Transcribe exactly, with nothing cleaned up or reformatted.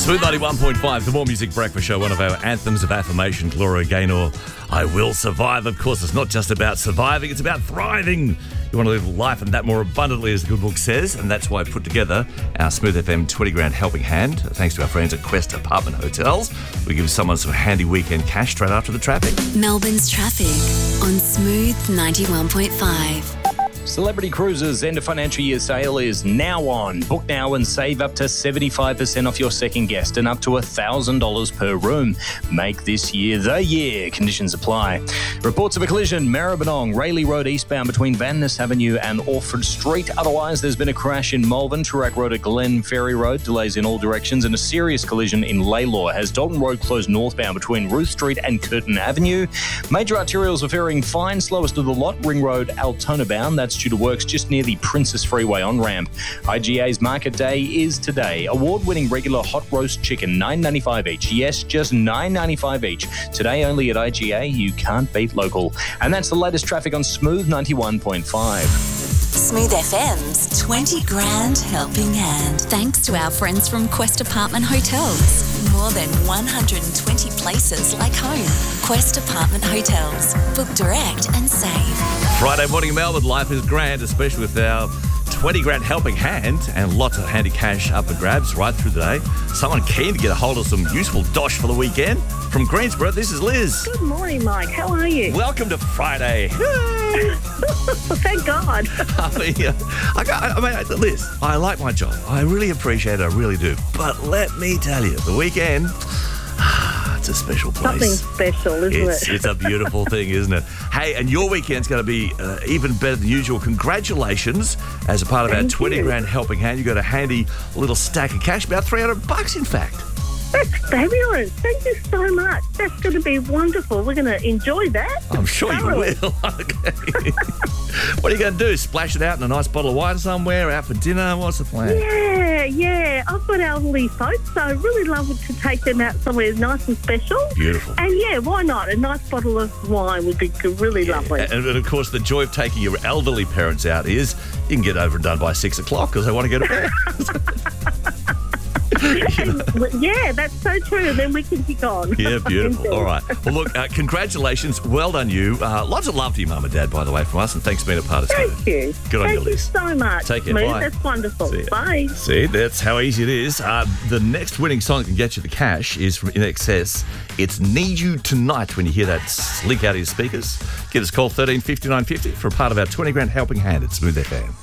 Smooth ninety-one point five, the More Music Breakfast Show, one of our anthems of affirmation, Gloria Gaynor. I will survive. Of course, it's not just about surviving, it's about thriving. You want to live life and that more abundantly, as the good book says, and that's why I put together our Smooth F M twenty grand helping hand, thanks to our friends at Quest Apartment Hotels. We give someone some handy weekend cash straight after the traffic. Melbourne's traffic on Smooth ninety-one point five. Celebrity Cruises' end of financial year sale is now on. Book now and save up to seventy-five percent off your second guest and up to one thousand dollars per room. Make this year the year. Conditions apply. Reports of a collision, Maribyrnong, Rayleigh Road eastbound between Van Ness Avenue and Orford Street. Otherwise, there's been a crash in Malvern, Toorak Road at Glen Ferry Road, delays in all directions, and a serious collision in Laylaw has Dalton Road closed northbound between Ruth Street and Curtin Avenue. Major arterials are faring fine, slowest of the lot, Ring Road, Altona bound. That's due to works just near the Princess Freeway on-ramp. I G A's Market Day is today. Award-winning regular hot roast chicken, nine dollars ninety-five each. Yes, just nine dollars ninety-five each. Today only at I G A. You can't beat local. And that's the latest traffic on Smooth ninety-one point five. Smooth F M's twenty grand helping hand. Thanks to our friends from Quest Apartment Hotels. More than one hundred twenty places like home. Quest Apartment Hotels. Book direct and save. Friday morning, Melbourne. Life is grand, especially with our twenty grand helping hand and lots of handy cash up for grabs right through the day. Someone keen to get a hold of some useful dosh for the weekend. From Greensboro, this is Liz. Good morning, Mike. How are you? Welcome to Friday. Thank God. I mean, uh, I, got, I mean, Liz, I like my job. I really appreciate it. I really do. But let me tell you, the weekend, it's a special place. Something special, isn't it's, it? It's a beautiful thing, isn't it? Hey, and your weekend's going to be uh, even better than usual. Congratulations. As a part of Thank our twenty you. grand helping hand, you got a handy little stack of cash, about three hundred bucks, in fact. That's fabulous. Thank you so much. That's going to be wonderful. We're going to enjoy that. I'm sure you Thoroughly. will. Okay. What are you going to do? Splash it out in a nice bottle of wine somewhere? Out for dinner? What's the plan? Yeah, yeah. I've got elderly folks, so I really love to take them out somewhere nice and special. Beautiful. And yeah, why not? A nice bottle of wine would be good, really lovely. And, and of course, the joy of taking your elderly parents out is you can get over and done by six o'clock because they want to go to bed. And, yeah, that's so true. And then we can kick on. Yeah, beautiful. Indeed. All right. Well, look, uh, congratulations. Well done, you. Uh, lots of love to your mum and dad, by the way, from us, and thanks for being a part of Smooth. Thank you. Good on Thank you, you Liz. so much. Take care. Smooth. Bye. That's wonderful. See ya. Bye. See, that's how easy it is. Uh, the next winning song that can get you the cash is from In Excess. It's Need You Tonight. When you hear that slink out of your speakers, give us a call thirteen fifty-nine fifty for a part of our twenty grand helping hand at Smooth F M.